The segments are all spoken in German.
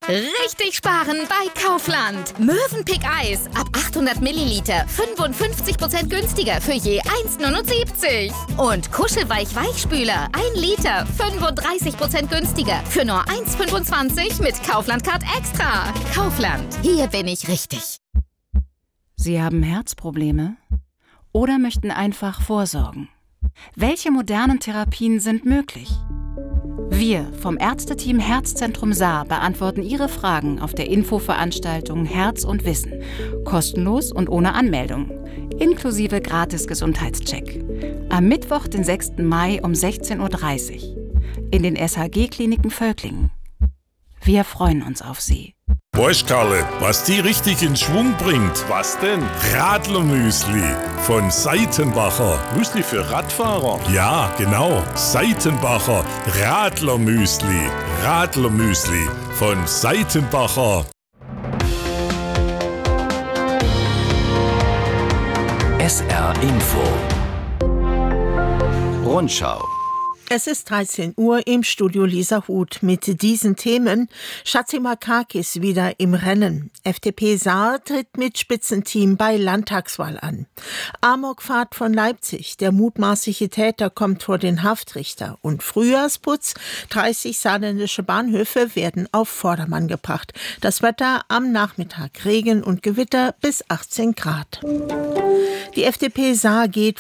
Richtig sparen bei Kaufland. Mövenpick Eis ab 800 Milliliter 55% günstiger für je 1,79. Und Kuschelweich-Weichspüler 1 Liter 35% günstiger für nur 1,25 mit Kaufland-Card Extra. Kaufland, hier bin ich richtig. Sie haben Herzprobleme oder möchten einfach vorsorgen? Welche modernen Therapien sind möglich? Wir vom Ärzteteam Herzzentrum Saar beantworten Ihre Fragen auf der Infoveranstaltung Herz und Wissen. Kostenlos und ohne Anmeldung. Inklusive Gratis-Gesundheitscheck. Am Mittwoch, den 6. Mai um 16:30 Uhr. In den SHG-Kliniken Völklingen. Wir freuen uns auf Sie. Weißt Karle, was die richtig in Schwung bringt? Was denn? Radlermüsli von Seitenbacher. Müsli für Radfahrer? Ja, genau. Seitenbacher Radlermüsli. Radlermüsli von Seitenbacher. SR Info Rundschau. Es ist 13 Uhr, im Studio Lisa Huth mit diesen Themen. Chatzimarkakis wieder im Rennen. FDP Saar tritt mit Spitzenteam bei Landtagswahl an. Amokfahrt von Leipzig. Der mutmaßliche Täter kommt vor den Haftrichter. Und Frühjahrsputz. 30 saarländische Bahnhöfe werden auf Vordermann gebracht. Das Wetter am Nachmittag. Regen und Gewitter bis 18 Grad. Die FDP Saar geht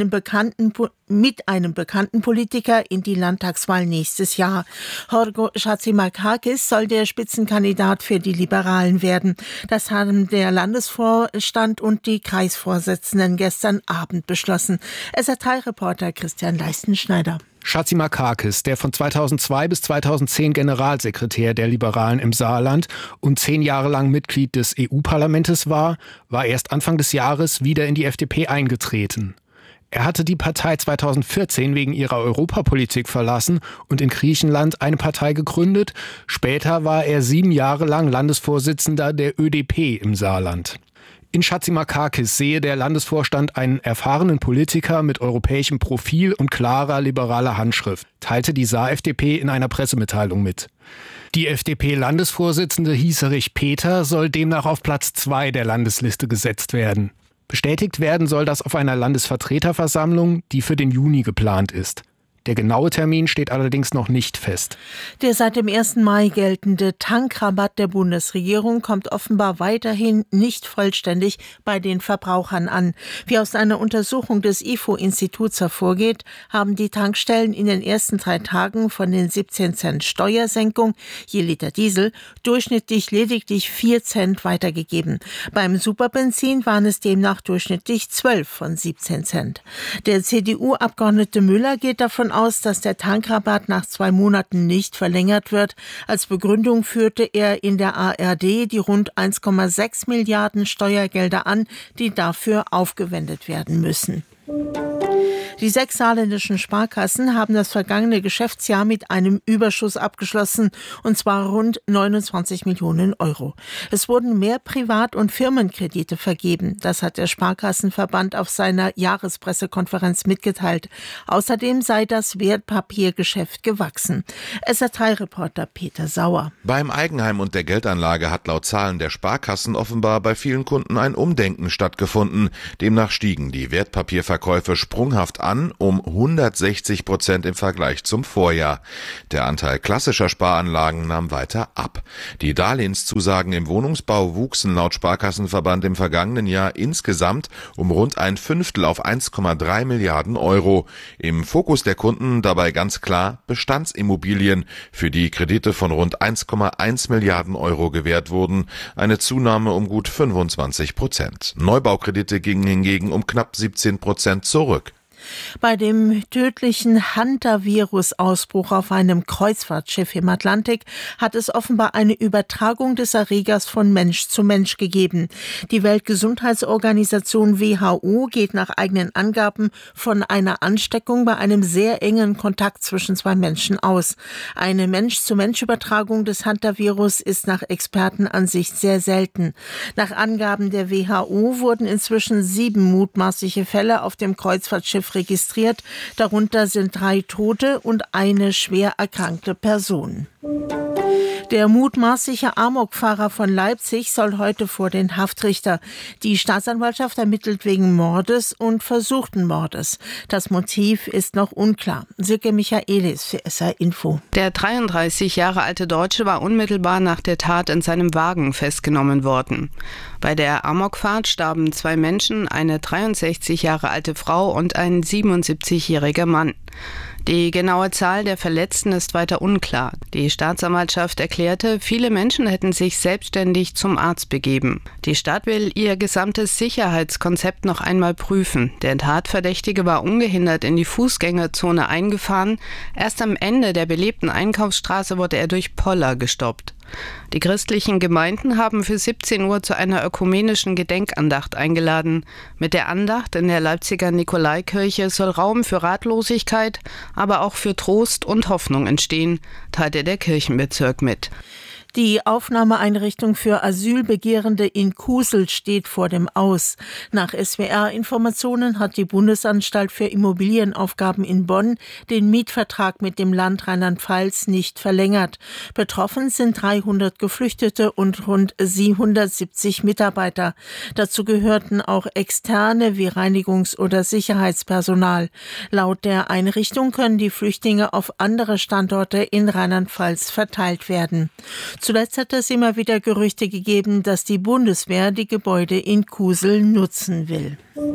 mit einem bekannten Politiker in die Landtagswahl nächstes Jahr. Jorgo Chatzimarkakis soll der Spitzenkandidat für die Liberalen werden. Das haben der Landesvorstand und die Kreisvorsitzenden gestern Abend beschlossen. SR3-Reporter Christian Leistenschneider. Chatzimarkakis, der von 2002 bis 2010 Generalsekretär der Liberalen im Saarland und 10 Jahre lang Mitglied des EU-Parlaments war erst Anfang des Jahres wieder in die FDP eingetreten. Er hatte die Partei 2014 wegen ihrer Europapolitik verlassen und in Griechenland eine Partei gegründet. Später war er 7 Jahre lang Landesvorsitzender der ÖDP im Saarland. In Chatzimarkakis sehe der Landesvorstand einen erfahrenen Politiker mit europäischem Profil und klarer liberaler Handschrift, teilte die Saar-FDP in einer Pressemitteilung mit. Die FDP-Landesvorsitzende Hieserich Peter soll demnach auf Platz 2 der Landesliste gesetzt werden. Bestätigt werden soll das auf einer Landesvertreterversammlung, die für den Juni geplant ist. Der genaue Termin steht allerdings noch nicht fest. Der seit dem 1. Mai geltende Tankrabatt der Bundesregierung kommt offenbar weiterhin nicht vollständig bei den Verbrauchern an. Wie aus einer Untersuchung des IFO-Instituts hervorgeht, haben die Tankstellen in den ersten 3 Tagen von den 17 Cent Steuersenkung je Liter Diesel durchschnittlich lediglich 4 Cent weitergegeben. Beim Superbenzin waren es demnach durchschnittlich 12 von 17 Cent. Der CDU-Abgeordnete Müller geht davon aus, dass der Tankrabatt nach 2 Monaten nicht verlängert wird. Als Begründung führte er in der ARD die rund 1,6 Milliarden Steuergelder an, die dafür aufgewendet werden müssen. Die 6 saarländischen Sparkassen haben das vergangene Geschäftsjahr mit einem Überschuss abgeschlossen, und zwar rund 29 Millionen Euro. Es wurden mehr Privat- und Firmenkredite vergeben. Das hat der Sparkassenverband auf seiner Jahrespressekonferenz mitgeteilt. Außerdem sei das Wertpapiergeschäft gewachsen. SR3-Reporter Peter Sauer. Beim Eigenheim und der Geldanlage hat laut Zahlen der Sparkassen offenbar bei vielen Kunden ein Umdenken stattgefunden. Demnach stiegen die Wertpapierverkäufe sprunghaft an, um 160% im Vergleich zum Vorjahr. Der Anteil klassischer Sparanlagen nahm weiter ab. Die Darlehenszusagen im Wohnungsbau wuchsen laut Sparkassenverband im vergangenen Jahr insgesamt um rund ein Fünftel auf 1,3 Milliarden Euro. Im Fokus der Kunden dabei ganz klar Bestandsimmobilien, für die Kredite von rund 1,1 Milliarden Euro gewährt wurden, eine Zunahme um gut 25%. Neubaukredite gingen hingegen um knapp 17% zurück. Bei dem tödlichen Hantavirus-Ausbruch auf einem Kreuzfahrtschiff im Atlantik hat es offenbar eine Übertragung des Erregers von Mensch zu Mensch gegeben. Die Weltgesundheitsorganisation WHO geht nach eigenen Angaben von einer Ansteckung bei einem sehr engen Kontakt zwischen 2 Menschen aus. Eine Mensch-zu-Mensch-Übertragung des Hantavirus ist nach Expertenansicht sehr selten. Nach Angaben der WHO wurden inzwischen 7 mutmaßliche Fälle auf dem Kreuzfahrtschiff registriert. Darunter sind 3 Tote und eine schwer erkrankte Person. Der mutmaßliche Amokfahrer von Leipzig soll heute vor den Haftrichter. Die Staatsanwaltschaft ermittelt wegen Mordes und versuchten Mordes. Das Motiv ist noch unklar. Silke Michaelis für SR Info. Der 33 Jahre alte Deutsche war unmittelbar nach der Tat in seinem Wagen festgenommen worden. Bei der Amokfahrt starben 2 Menschen, eine 63 Jahre alte Frau und ein 77-jähriger Mann. Die genaue Zahl der Verletzten ist weiter unklar. Die Staatsanwaltschaft erklärte, viele Menschen hätten sich selbstständig zum Arzt begeben. Die Stadt will ihr gesamtes Sicherheitskonzept noch einmal prüfen. Der Tatverdächtige war ungehindert in die Fußgängerzone eingefahren. Erst am Ende der belebten Einkaufsstraße wurde er durch Poller gestoppt. Die christlichen Gemeinden haben für 17 Uhr zu einer ökumenischen Gedenkandacht eingeladen. Mit der Andacht in der Leipziger Nikolaikirche soll Raum für Ratlosigkeit, aber auch für Trost und Hoffnung entstehen, teilte der Kirchenbezirk mit. Die Aufnahmeeinrichtung für Asylbegehrende in Kusel steht vor dem Aus. Nach SWR-Informationen hat die Bundesanstalt für Immobilienaufgaben in Bonn den Mietvertrag mit dem Land Rheinland-Pfalz nicht verlängert. Betroffen sind 300 Geflüchtete und rund 770 Mitarbeiter. Dazu gehörten auch Externe wie Reinigungs- oder Sicherheitspersonal. Laut der Einrichtung können die Flüchtlinge auf andere Standorte in Rheinland-Pfalz verteilt werden. Zuletzt hat es immer wieder Gerüchte gegeben, dass die Bundeswehr die Gebäude in Kusel nutzen will.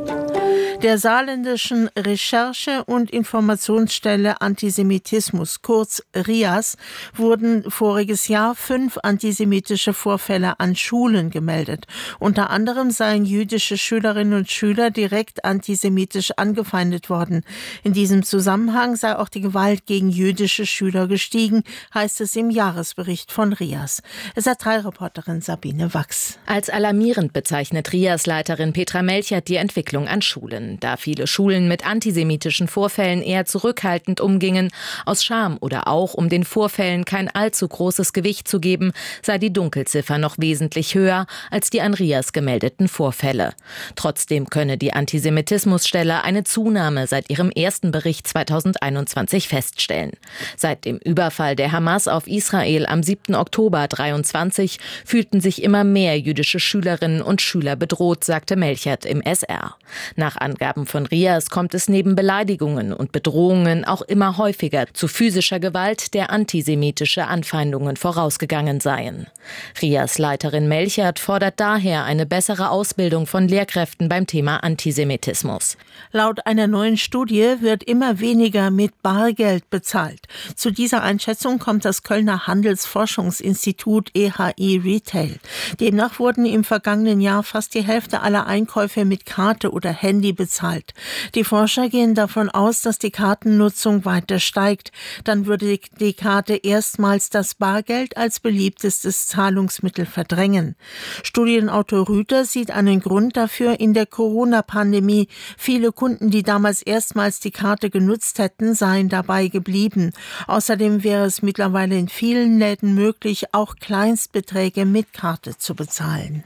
Der saarländischen Recherche- und Informationsstelle Antisemitismus, kurz RIAS, wurden voriges Jahr 5 antisemitische Vorfälle an Schulen gemeldet. Unter anderem seien jüdische Schülerinnen und Schüler direkt antisemitisch angefeindet worden. In diesem Zusammenhang sei auch die Gewalt gegen jüdische Schüler gestiegen, heißt es im Jahresbericht von RIAS. SR3-Reporterin Sabine Wachs. Als alarmierend bezeichnet RIAS-Leiterin Petra Melchert die Entwicklung an Schulen. Da viele Schulen mit antisemitischen Vorfällen eher zurückhaltend umgingen, aus Scham oder auch um den Vorfällen kein allzu großes Gewicht zu geben, sei die Dunkelziffer noch wesentlich höher als die an RIAS gemeldeten Vorfälle. Trotzdem könne die Antisemitismusstelle eine Zunahme seit ihrem ersten Bericht 2021 feststellen. Seit dem Überfall der Hamas auf Israel am 7. Oktober 2023 fühlten sich immer mehr jüdische Schülerinnen und Schüler bedroht, sagte Melchert im SR. Nach Angaben von RIAS kommt es neben Beleidigungen und Bedrohungen auch immer häufiger zu physischer Gewalt, der antisemitische Anfeindungen vorausgegangen seien. RIAS-Leiterin Melchert fordert daher eine bessere Ausbildung von Lehrkräften beim Thema Antisemitismus. Laut einer neuen Studie wird immer weniger mit Bargeld bezahlt. Zu dieser Einschätzung kommt das Kölner Handelsforschungsinstitut EHI Retail. Demnach wurden im vergangenen Jahr fast die Hälfte aller Einkäufe mit Karte oder Handy bezahlt. Die Forscher gehen davon aus, dass die Kartennutzung weiter steigt. Dann würde die Karte erstmals das Bargeld als beliebtestes Zahlungsmittel verdrängen. Studienautor Rüther sieht einen Grund dafür in der Corona-Pandemie. Viele Kunden, die damals erstmals die Karte genutzt hätten, seien dabei geblieben. Außerdem wäre es mittlerweile in vielen Läden möglich, auch Kleinstbeträge mit Karte zu bezahlen.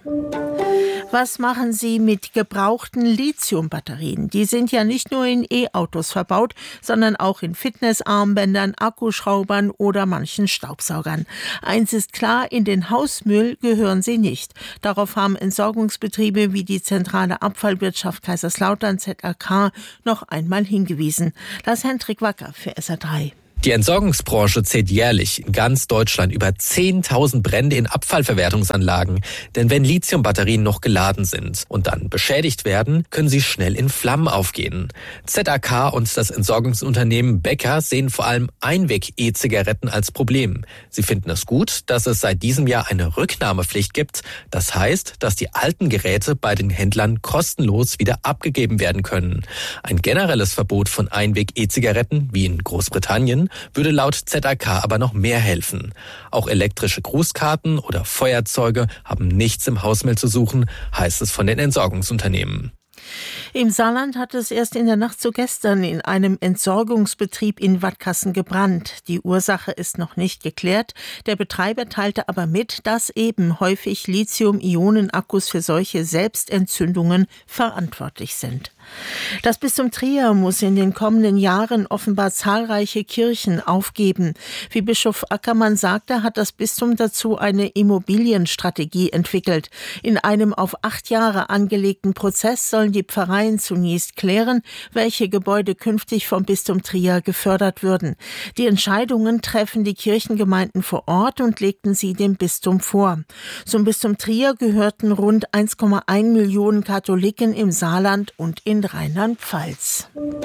Was machen Sie mit gebrauchten Lithiumbatterien? Die sind ja nicht nur in E-Autos verbaut, sondern auch in Fitnessarmbändern, Akkuschraubern oder manchen Staubsaugern. Eins ist klar, in den Hausmüll gehören sie nicht. Darauf haben Entsorgungsbetriebe wie die Zentrale Abfallwirtschaft Kaiserslautern ZAK noch einmal hingewiesen. Lars Hendrik Wacker für SR3. Die Entsorgungsbranche zählt jährlich in ganz Deutschland über 10.000 Brände in Abfallverwertungsanlagen. Denn wenn Lithiumbatterien noch geladen sind und dann beschädigt werden, können sie schnell in Flammen aufgehen. ZAK und das Entsorgungsunternehmen Becker sehen vor allem Einweg-E-Zigaretten als Problem. Sie finden es gut, dass es seit diesem Jahr eine Rücknahmepflicht gibt. Das heißt, dass die alten Geräte bei den Händlern kostenlos wieder abgegeben werden können. Ein generelles Verbot von Einweg-E-Zigaretten, wie in Großbritannien, würde laut ZAK aber noch mehr helfen. Auch elektrische Grußkarten oder Feuerzeuge haben nichts im Hausmüll zu suchen, heißt es von den Entsorgungsunternehmen. Im Saarland hat es erst in der Nacht zu gestern in einem Entsorgungsbetrieb in Wadkassen gebrannt. Die Ursache ist noch nicht geklärt. Der Betreiber teilte aber mit, dass eben häufig Lithium-Ionen-Akkus für solche Selbstentzündungen verantwortlich sind. Das Bistum Trier muss in den kommenden Jahren offenbar zahlreiche Kirchen aufgeben. Wie Bischof Ackermann sagte, hat das Bistum dazu eine Immobilienstrategie entwickelt. In einem auf 8 Jahre angelegten Prozess sollen die Pfarreien zunächst klären, welche Gebäude künftig vom Bistum Trier gefördert würden. Die Entscheidungen treffen die Kirchengemeinden vor Ort und legten sie dem Bistum vor. Zum Bistum Trier gehörten rund 1,1 Millionen Katholiken im Saarland und in Rheinland-Pfalz.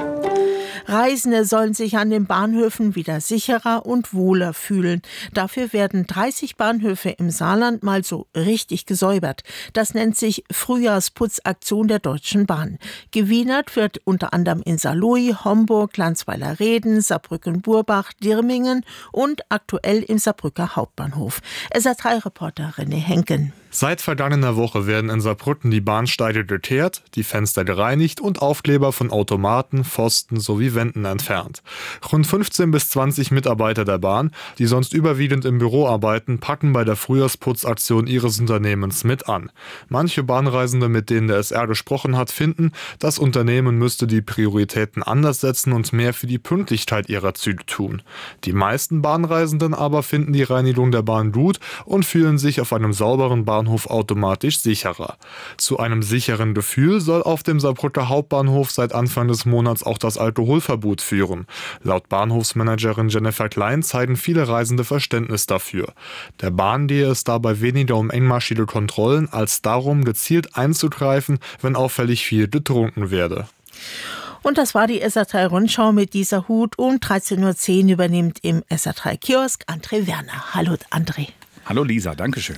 Reisende sollen sich an den Bahnhöfen wieder sicherer und wohler fühlen. Dafür werden 30 Bahnhöfe im Saarland mal so richtig gesäubert. Das nennt sich Frühjahrsputzaktion der Deutschen Bahn. Gewienert wird unter anderem in Saarlouis, Homburg, Landsweiler-Reden, Saarbrücken-Burbach, Dirmingen und aktuell im Saarbrücker Hauptbahnhof. SR3-Reporter René Henken. Seit vergangener Woche werden in Saarbrücken die Bahnsteige geteert, die Fenster gereinigt und Aufkleber von Automaten, Pfosten sowie Wänden entfernt. Rund 15 bis 20 Mitarbeiter der Bahn, die sonst überwiegend im Büro arbeiten, packen bei der Frühjahrsputzaktion ihres Unternehmens mit an. Manche Bahnreisende, mit denen der SR gesprochen hat, finden, das Unternehmen müsste die Prioritäten anders setzen und mehr für die Pünktlichkeit ihrer Züge tun. Die meisten Bahnreisenden aber finden die Reinigung der Bahn gut und fühlen sich auf einem sauberen Bahnhof automatisch sicherer. Zu einem sicheren Gefühl soll auf dem Saarbrücker Hauptbahnhof seit Anfang des Monats auch das Alkoholverbot führen. Laut Bahnhofsmanagerin Jennifer Klein zeigen viele Reisende Verständnis dafür. Der Bahn gehe es dabei weniger um engmaschige Kontrollen als darum, gezielt einzugreifen, wenn auffällig viel getrunken werde. Und das war die SR3-Rundschau mit dieser Hut. Um 13.10 Uhr übernimmt im SR3-Kiosk André Werner. Hallo André. Hallo Lisa, dankeschön.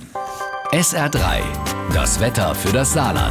SR3, das Wetter für das Saarland.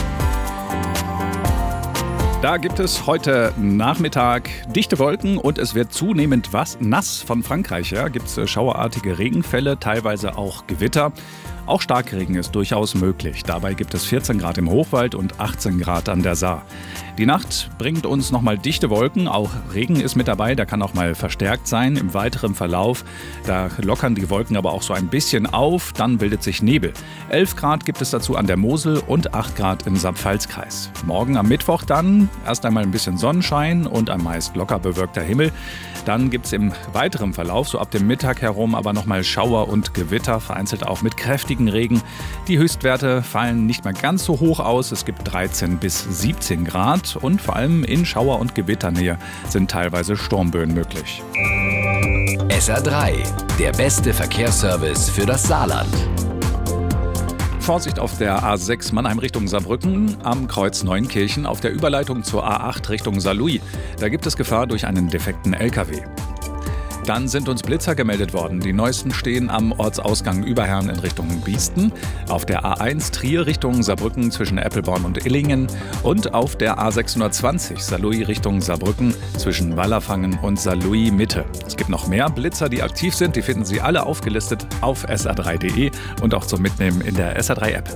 Da gibt es heute Nachmittag dichte Wolken und es wird zunehmend nass von Frankreich. Ja, gibt es schauerartige Regenfälle, teilweise auch Gewitter. Auch Starkregen ist durchaus möglich. Dabei gibt es 14 Grad im Hochwald und 18 Grad an der Saar. Die Nacht bringt uns nochmal dichte Wolken. Auch Regen ist mit dabei, der kann auch mal verstärkt sein. Im weiteren Verlauf, da lockern die Wolken aber auch so ein bisschen auf. Dann bildet sich Nebel. 11 Grad gibt es dazu an der Mosel und 8 Grad im Saarpfalz-Kreis. Morgen am Mittwoch dann erst einmal ein bisschen Sonnenschein und ein meist locker bewölkter Himmel. Dann gibt es im weiteren Verlauf, so ab dem Mittag herum, aber nochmal Schauer und Gewitter, vereinzelt auch mit kräftigen Regen. Die Höchstwerte fallen nicht mehr ganz so hoch aus. Es gibt 13 bis 17 Grad und vor allem in Schauer- und Gewitternähe sind teilweise Sturmböen möglich. SR3, der beste Verkehrsservice für das Saarland. Vorsicht auf der A6 Mannheim Richtung Saarbrücken am Kreuz Neunkirchen auf der Überleitung zur A8 Richtung Saarlouis. Da gibt es Gefahr durch einen defekten LKW. Dann sind uns Blitzer gemeldet worden. Die neuesten stehen am Ortsausgang Überherrn in Richtung Biesten, auf der A1 Trier Richtung Saarbrücken zwischen Eppelborn und Illingen und auf der A620 Saarlouis Richtung Saarbrücken zwischen Wallerfangen und Saarlouis Mitte. Es gibt noch mehr Blitzer, die aktiv sind. Die finden Sie alle aufgelistet auf sr3.de und auch zum Mitnehmen in der SR3-App.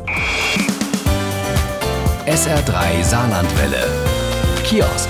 SR3 Saarlandwelle. Kiosk.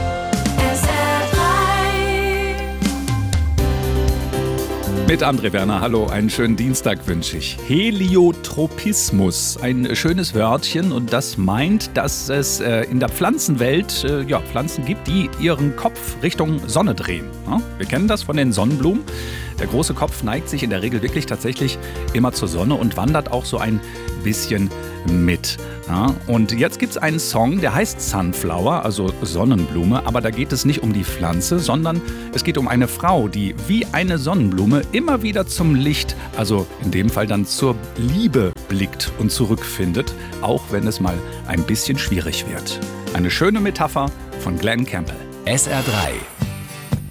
Mit André Werner, hallo, einen schönen Dienstag wünsche ich. Heliotropismus, ein schönes Wörtchen und das meint, dass es in der Pflanzenwelt Pflanzen gibt, die ihren Kopf Richtung Sonne drehen. Ja, wir kennen das von den Sonnenblumen. Der große Kopf neigt sich in der Regel wirklich tatsächlich immer zur Sonne und wandert auch so ein bisschen mit. Ja, und jetzt gibt es einen Song, der heißt Sunflower, also Sonnenblume, aber da geht es nicht um die Pflanze, sondern es geht um eine Frau, die wie eine Sonnenblume immer wieder zum Licht, also in dem Fall dann zur Liebe blickt und zurückfindet, auch wenn es mal ein bisschen schwierig wird. Eine schöne Metapher von Glenn Campbell. SR3,